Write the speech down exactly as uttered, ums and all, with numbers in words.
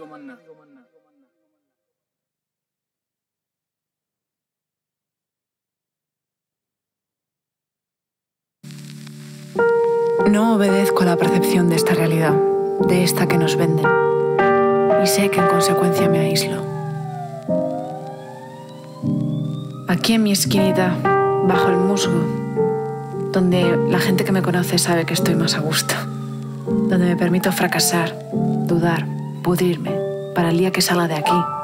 No obedezco a la percepción de esta realidad, de esta que nos venden, y sé que en consecuencia me aíslo. Aquí en mi esquinita, bajo el musgo, donde la gente que me conoce sabe que estoy más a gusto, donde me permito fracasar, dudar, pudrirme, para el día que salga de aquí